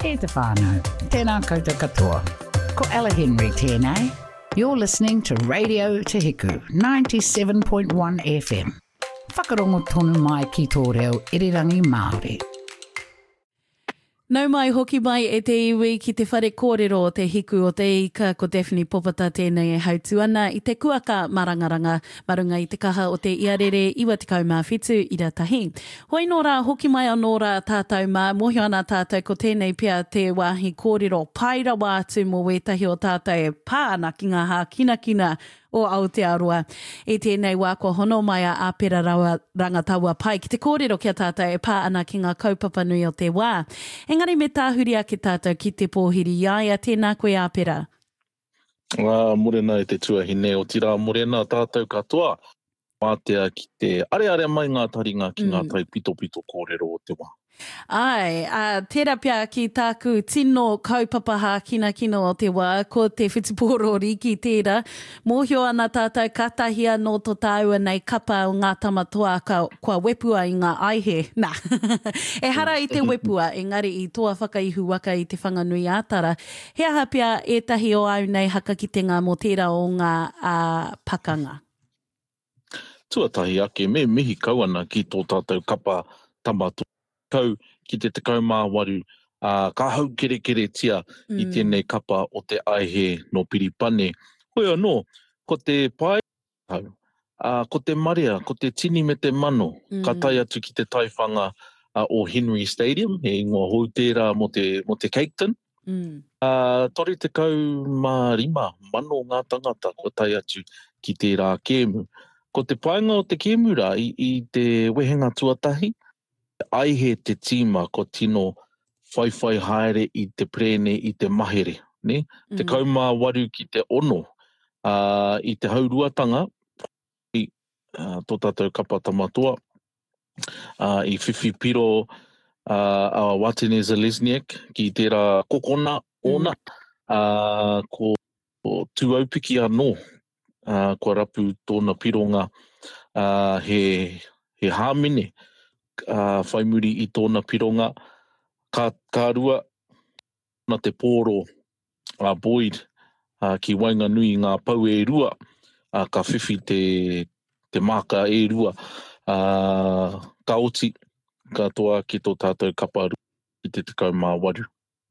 E te whānau, tēnā koutou katoa. Ko Ella Henry tēnei. You're listening to Radio Te Hiku, 97.1 FM. Whakarongo tonu mai ki tō reo irirangi Māori. Nau mai hoki mai e te iwi ki te whare kōrero o te hiku o te ika ko Daphne Popata tēnei e hautu ana i te kuaka marangaranga marunga i te kaha o te iarere iwa tikau mā whitu i ratahi. Hoi nō rā hoki mai anō rā tātou mā mohio ana tātou ko tēnei pia te wāhi kōrero paira wā atu mō wētahi o tātou e pā ana ki ngā hā kina o Aotearoa. E tēnei wā ko hono mai a āpera rangataua pai ki te kōrero kia tātou e pā ana ki ngā kaupapa nui o te wā. Engari me tāhuria ki tātou ki te pōhiri iaia, tēnā koe āpera. Morena e te tuahine o tira morena tātou katoa. Mātea ki te are mai ngā taringa ki ngā tai pito kōrero o te wā. Ai, tērā pia ki tāku tino kaupapa kina o te wā, ko te whitipōro riki tērā. Mōhio ana tātou katahia no tō tāua nei kapa o ngā tamatoa kua wepua i ngā aihe. Nā, e hara i te wepua, engari i toa whakaihu waka i te whanganui ātara. He aha pia ētahi o au nei haka ki te ngā mo tērā o ngā pakanga. Tuatahi ake, me mihi kauana ki tō tātou kapa tamatoa. Kau ki te tekau mā waru, ka hau kere tia i tēnei kapa o te aihe no Piripane. Hoi anō, ko te pai, ko te marea, ko te tini me te mano, ka tai atu ki te taiwhanga o Henry Stadium, he ingoa hou tērā mo te Cape Town. Tori te kau mā rima, mano ngā tangata ko tai atu ki tērā kēmu. Ko te painga o te kēmu rā i te wehenga tuatahi, aihe te tīma ko tino whaiwhai haere i te prene i te mahere. Ne? Te kaumā waru ki te ono i te hauruatanga i tō tātou kapa tamatoa i whiwhi piro a Watene Zelezniak ki tērā kokona ona ko tuaupiki anō kua rapu tōna pironga he hāmene whai muri i tōna pironga ka rua na te pōro Boyd ki Wainganui ngā pau e rua ka whiwhi te maka e rua ka oti ka toa ki tō tātou kaparu i te tekau mā waru.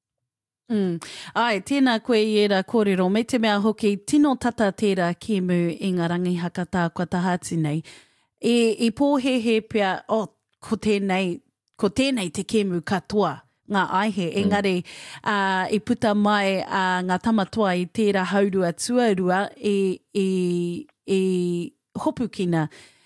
Ai, tēnā koe i era kōrero, me te mea hoki tino tata tērā kēmu i ngā rangi hakata kua tahati nei. E pōhehe pia, ko tēnei te kēmu katoa ngā aihe, engari i puta mai ngā tamatoa i tērā haurua tuarua e hopukina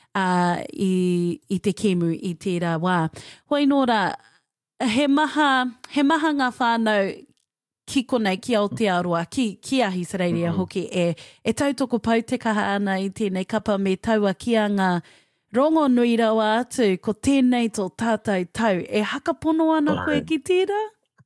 i te kēmu i tērā wā. Hoi nō rā, he maha ngā whānau ki konei ki Aotearoa, ki Ahisareiria hoki e tautoko pau te kaha ana i tēnei kapa me taua ki a ngā rongo nui rawa atu, ko tēnei tō tātou tau. E hakapono ana koe ki tērā?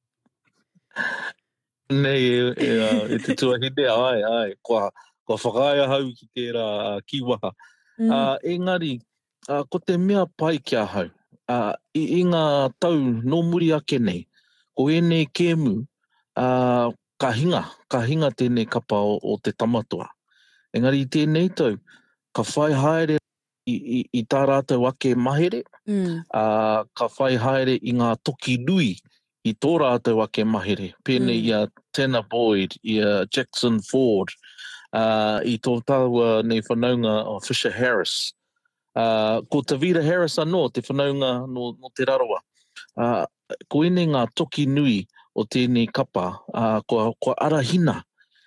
Nei, e te tuahine, ai. Kua whakaia hau ki tērā kiwaha. Engari, ko te mea pai kia hau. I ngā tau no muri ake nei, ko enei kēmu, ka hinga tēnei kapa o te tamatoa. Engari, i tēnei tau, ka whai haere i tā rātou ake mahere, ka whai haere i ngā toki nui i tō rātou ake mahere. Pēnei i a Tanner Boyd, i a Jackson Ford, i tō tāua nei whanaunga o Fisher Harris. Ko Tavita Harris anō, te whanaunga no te rarawa. Ko ene ngā toki nui o tēnei kapa, ko arahina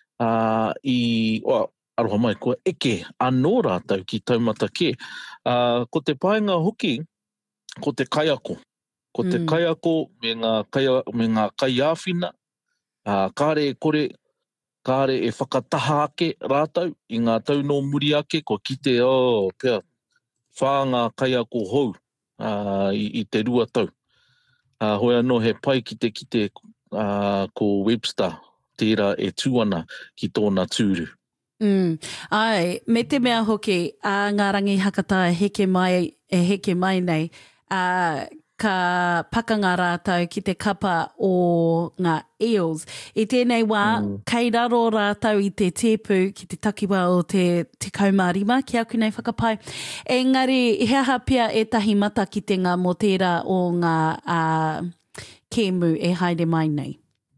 aroha mai, ko eke anō rātou ki taumata ke. Ko te paenga hoki, ko te kaiako. Ko te kaiako me ngā kaiāwhina, kāre e kore, kāre e whakataha ake rātou i ngā tau no muri ake, ko kite pia whā ngā kaiako hou i te rua tau. Hoi anō he pai kite ko Webster, tērā e tūana ki tōna tūru. Ai, me te mea hoki, ngā rangi hakata heke mai nei, ka pakanga rātau ki te kapa o ngā eels. I tēnei wā, kei raro rātau i te tēpu ki te takiwa o te kaumārima, ki aku nei whakapai. Engari, heaha pia e tahi mata ki te ngā mo tērā o ngā kēmu e haere mai nei.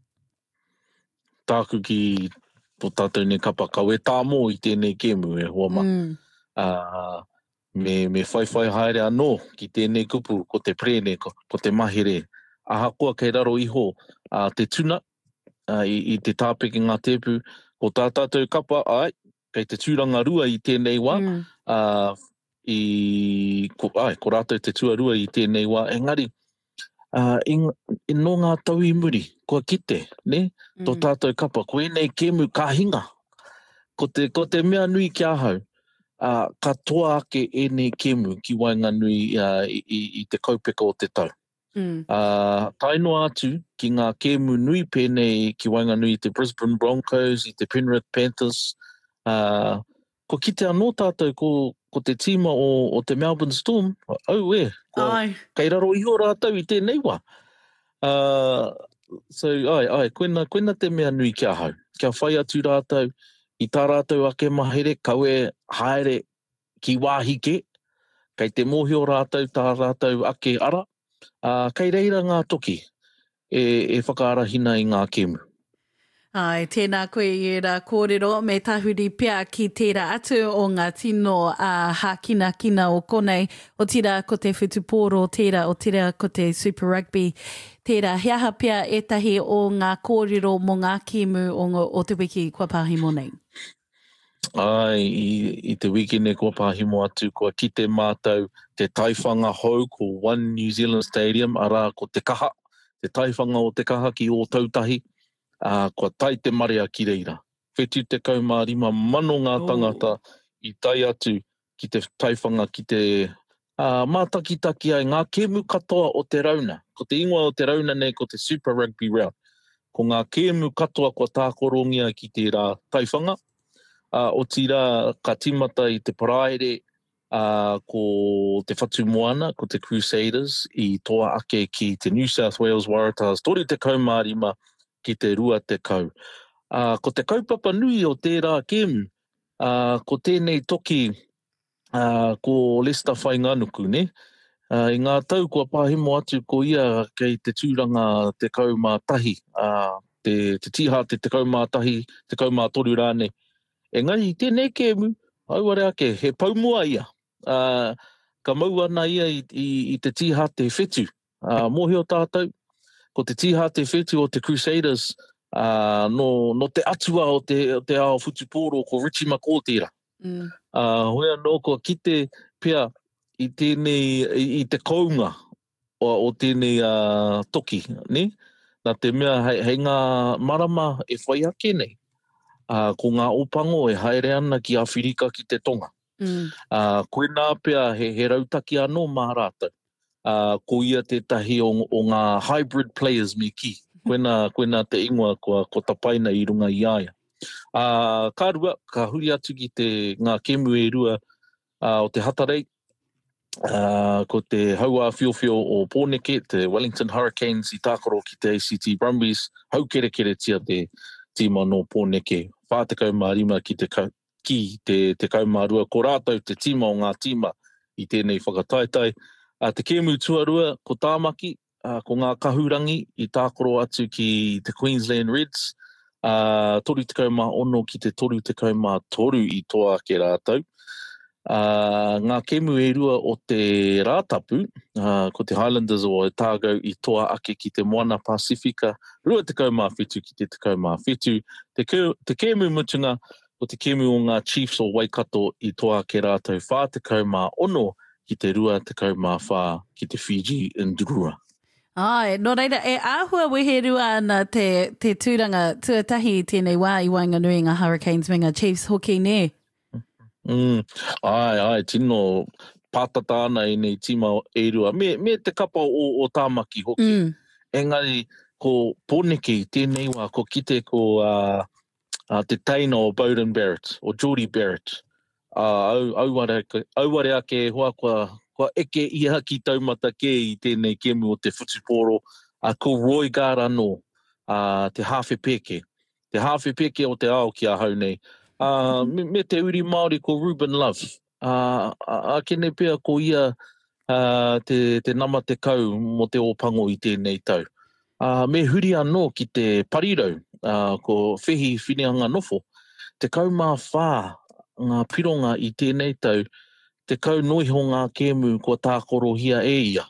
Tāku ki tō tātou ne kapa kau e tā mō i tēnei kēmu e hoa ma. Me whaiwhai haere anō ki tēnei kupu ko te prene, ko te mahere. Ahakoa kei raro iho te tuna i te tāpeke ngā tēpu. Ko tā tātou kapa, kei te tūranga rua i tēnei wā. Ko rātou te tua rua i tēnei wā. Engari, no ngā tau i muri, kua kite, ne? Tō tātou kapa, ko enei kēmu ka hinga. Ko te mea nui ki ahau. Ka toa ake enei kēmu ki Wainganui i te kaupeka o te tau. Tainoa atu ki ngā kēmu nui pēnei ki Wainganui i te Brisbane Broncos, i te Penrith Panthers. Ko kite anō tātou ko te tīma o te Melbourne Storm. Kei raro iho rātau i tēnei wā. Koina te mea nui kia hau. Kia whai atu rātau. I tā rātou ake mahere, kau e haere ki wāhike, kei te mōhio rātou, tā rātou ake ara, kei reira ngā toki e whakaarahina i ngā kēmu. Tēnā koe i rā kōrero, me tahuri pia ki tērā atu o ngā tino hākina kina o konei, o tira ko te whutupōro, o tira ko te Super Rugby, tērā heaha pia etahi o ngā kōrero mo ngā kēmu o te wiki kua pāhimo nei. I te wiki ne kua pāhimo atu, kua kite mātou te taiwhanga hou ko One New Zealand Stadium, arā ko te kaha, te taiwhanga o te kaha ki o tautahi, kua tai te marea ki reira. Whetu te kaumārima mano ngā tangata i tai atu ki te taiwhanga ki te mātakitaki ai ngā kēmu katoa o te rauna. Ko te ingoa o te rauna nei ko te Super Rugby round. Ko ngā kēmu katoa kua tākorongia ki te rā taiwhanga. O tira ka timata i te paraere ko te whatu moana, ko te Crusaders, i toa ake ki te New South Wales Waratahs. Tori te kaumārima ki te rua te kau. Ko te kaupapa nui o tērā kēmu, ko tēnei toki ko Lester Whainganuku, ne? I ngā tau kua pāhimo atu ko ia kei te tūranga te kaumātahi, te tiha te kaumātahi, te kaumātoru rāne. Engari, i tēnei kēmu, auare ake, he paumua ia. Ka mau ana ia i te tiha te whetu. Mōhio tātou, ko te tiha te whetu o te Crusaders, no te atua o te ao whutupōro ko Richie Makotera. Hoi anō ko kite pia i te kounga o tēnei toki, ne? Nā te mea, hei ngā marama e whai ake nei. Ko ngā opango e haere ana ki Awhirika ki te tonga. Koe nā pia he rautaki anō mā rātou. Ko ia tētahi o ngā hybrid players me ki. Koe nā te ingoa ko tapaina i runga i aia. Ka rua, ka huri atu ki ngā kēmu e rua o te Hatarei. Ko te haua whiowhio o Pōneke, te Wellington Hurricanes i tākoro ki te ACT Brumbies. Hau kere tia te tīma no Pōneke. Whā te kaumārima ki te kaumārua. Ko rātou te tīma o ngā tīma i tēnei whakataitai. Te kēmu tuarua ko Tāmaki, ko ngā kahurangi i tākoro atu ki te Queensland Reds. Toru te kaumā ono ki te toru te kaumā toru i toa ke rātou. Ngā kēmu e rua o te rātapu, ko te Highlanders o Otago i toa ake ki te Moana Pasifika, rua te kaumā whetu ki te kaumā whetu. Te kēmu mutunga o te kēmu o ngā Chiefs o Waikato i toa ke rātou whā te kaumā ono ki te rua te kaumā whā ki te Fiji Ndurua. No reira, e āhua wehe rua ana te tūranga tuatahi tēnei wā i Wainganui ngā Hurricanes me ngā Chiefs hoki ne? Tino pātata ana i nei tīma e rua. Me te kapa o Tāmaki hoki. Engari, ko Pōneke i tēnei wā, ko kite ko te teina o Beauden Barrett, o Geordie Barrett. Auare ake hoa kua kua eke ia ki taumata ke I tēnei kemu o te whutuporo, ko Roy Garano, te hawhi peke. Te hawhi peke o te ao ki a hau nei. Me te uri Māori ko Ruben Love. Kene pia ko ia te nama te kau mo te opango I tēnei tau. Me huri anō ki te parirau, ko Whihi Whineanga Nofo, te kau mā whā ngā pironga I tēnei tau, te kau noiho ngā kēmu ko tākoro hia e ia.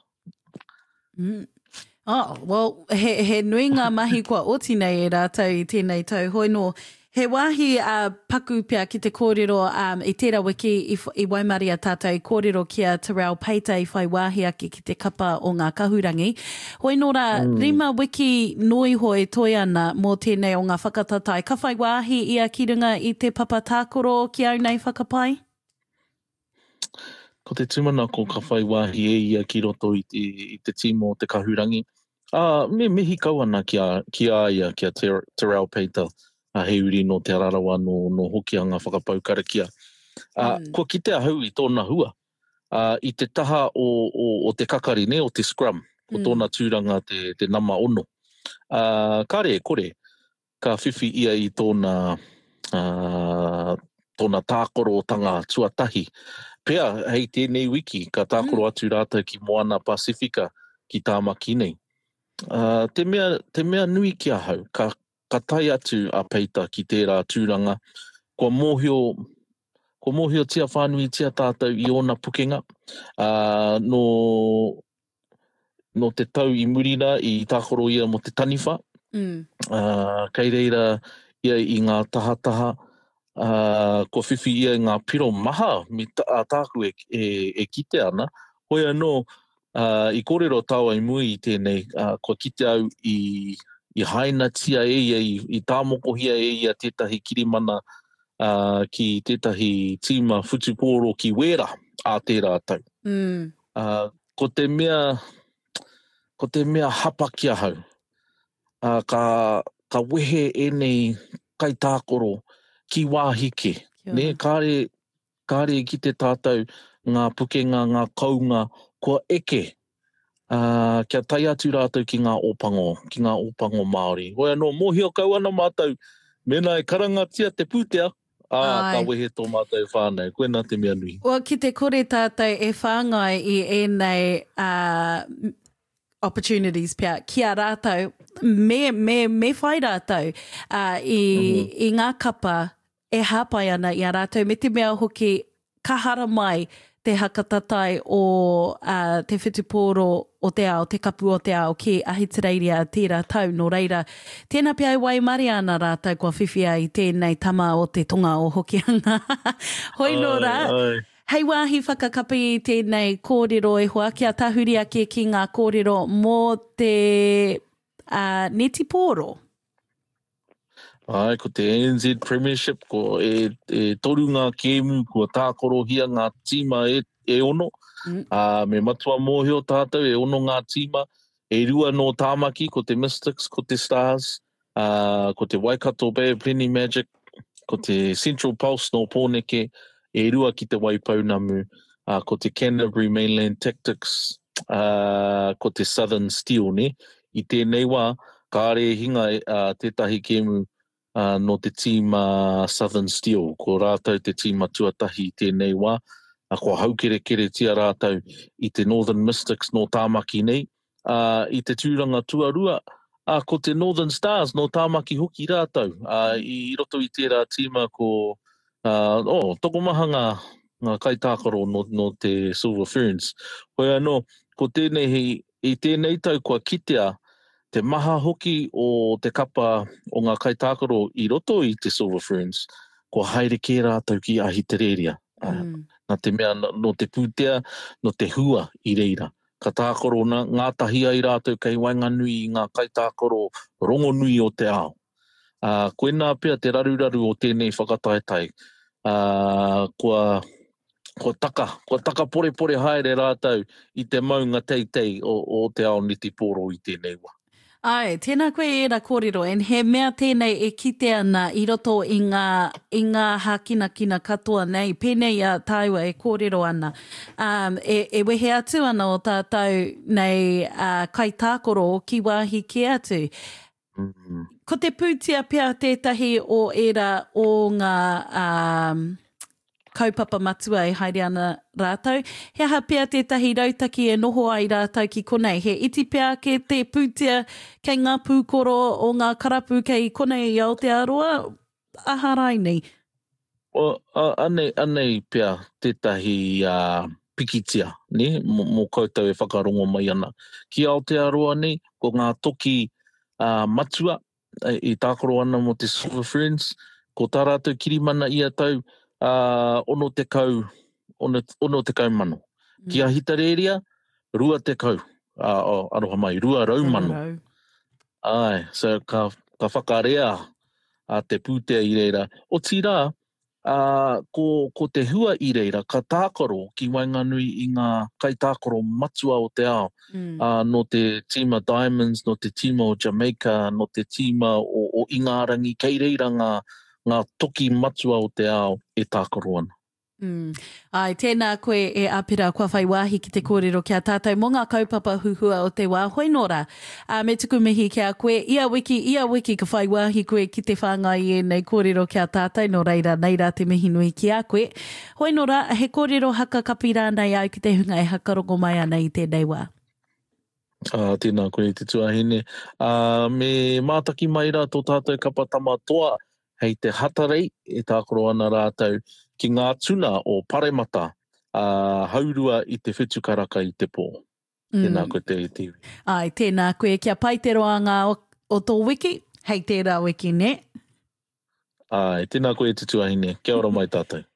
Oh, well, he nui ngā mahi kua oti nei e rātau I tēnei tau. Hoi no, he wāhi paku pia ki te kōrero I tērā wiki I Waimaria tātou kōrero kia Te Reo Peita I whai wāhi ake ki te kapa o ngā kahurangi. Hoi no rā, rima wiki noi hoi toi ana mō tēnei o ngā whakatatai. Ka whai wāhi ia ki runga I te papa tākoro ki au nei whakapai? Ko te tumana ko ka whai wāhi e ia ki roto I te timo o te kahurangi. Me mihi kau ana ki a ia ki a Te Reo Peita. He uri no te ararawa no hoki a ngā whakapaukarakia. Ko ki te ahau I tōna hua. I te taha o te kakari ne, o te scrum. Ko tōna tūranga te nama ono. Kare, kore, ka whiwhi ia I tōna tākorotanga tuatahi. Pea, hei tēnei wiki, ka tākoro atu rātou ki Moana Pasifika ki Tāmaki nei. Te mea nui ki a hau, ka tai atu a peita ki tērā tūranga, kua mōhio tia whānui tia tātou I ona pukenga, no te tau I murina I tākoro ia mo te taniwha, kei reira ia I ngā tahataha, ko whiwhi ia ngā piro maha mi tāku e kite ana. Hoi anō, I kōrero tau ai mui I tēnei, ko kite au I haina tia e ia, I tāmoko hia e ia tētahi kirimana ki tētahi tīma whutupōro ki wera a tērā tau. Ko te mea hapa kia hau. Ka wehe e nei kai tākoro ki wāhike. Ne, kāre ki te tātou ngā pukenga, ngā kaunga, kua eke. Kia tai atu rātou ki ngā opango Māori. Hoi anō, mōhio kau ana mātou, mena e karangatia te pūtea, ka wehe tō mātou whānau. Koe nā te mea nui. Well, ki te kore tātou e whāngai I enei opportunities pia kia rātou, me whai rātou I ngā kapa e hāpai ana I a rātou, me te mea hoki kahara mai te hakatatai o te whutupōro o te ao, te kapu o te ao ki Ahitereiria tērā tau no reira. Tēnā pia wai mariana rātou kua whiwhia I tēnei tama o te tonga o hokianga. Hoi no rā. Hei wāhi whakakapi I tēnei kōrero e hoa kia tahuri ake ki ngā kōrero mō te neti pōro. Ko te ANZ Premiership, ko e toru ngā kēmu, ko tākoro hia ngā tīma e ono. Me matua mōhio tātou e ono ngā tīma. E rua no Tāmaki, ko te Mystics, ko te Stars, ko te Waikato Bay of Plenty Magic, ko te Central Pulse no Pōneke, e rua ki te Waipounamu, ko te Canterbury Mainland Tactics, ko te Southern Steel, ne? I tēnei wā, kāre hinga tētahi kēmu no te tīma Southern Steel, ko rātou te tīma tuatahi I tēnei wā, ko haukere tia rātou I te Northern Mystics no Tāmaki nei, I te tūranga tuarua, ko te Northern Stars no Tāmaki hoki rātou, I roto I tērā tīma ko tokomaha ngā kaitākaro no te Silver Ferns. Hoi anō, ko tēnei I tēnei tau kua kitea te maha hoki o te kapa o ngā kaitākaro I roto I te Silver Ferns, kua haere kē rātou ki Ahitereiria. Nā te mea no te pūtea, no te hua I reira. Ka tākoro ngā tahi ai rātou kei wainganui I ngā kaitākoro rongo nui o te ao. Koe nā pia te raruraru o tēnei whakataetai. Kua taka pore haere rātou I te maunga teitei o te ao niti pōro I tēnei wā. Ai, tēnā koe e ra kōrero, en he mea tēnei e kite ana I roto I ngā hākinakina katoa nei, pēnei a tāua e kōrero ana. E wehe atu ana o tātou nei kai tākoro o ki wāhi ki atu. Ko te pūtia pia tētahi o era o ngā kaupapa matua e haere ana rātou. He aha pia tētahi rautaki e noho ai rātou ki konei. He iti pia ke te pūtia kei ngā pūkoro o ngā karapu kei konei I Aotearoa. Aharai nei. Anei pia tētahi pikitia, ne? Mō koutou e whakarongo mai ana. Ki Aotearoa nei, ko ngā toki matua I tākoro ana mo te Silver Friends, ko tā rātou kirimana ia tau ono te kau mano. Ki a Hitareria, 2 te kau. Aroha mai, 2 raumano. Ai, so ka whakarea te pūtea I reira. O tira, ko te hua I reira, ka tākoro ki Wainganui I ngā kai tākoro matua o te ao. No te tīma Diamonds, no te tīma o Jamaica, no te tīma o Ingarangi, kei reira ngā toki matua o te ao e tākoro ana. Ai, tēnā koe e apira kua whai wāhi ki te kōrero kia tātou mō ngā kaupapa huhua o te wā. Hoi nora, me tuku mihi kia koe, ia wiki ka whai wāhi koe ki te whāngai e nei kōrero kia tātou, no reira, nei rā te mihi nui ki a koe. Hoi nora, he kōrero haka kapira nei au ki te hunga e hakarongo mai ana I tēnei wā. Tēnā koe te tuahine. Me mātaki mai rā tō tātou kapatama toa, hei te hatarei e tākoro ana rātou ki ngā tuna o Paremata, haurua I te whetukaraka I te pō. Tēnā koe te tiwi. Ai, tēnā koe kia pai te roanga o tō wiki, hei tērā wiki ne? Ai, tēnā koe te tuahine. Kia ora mai tātou.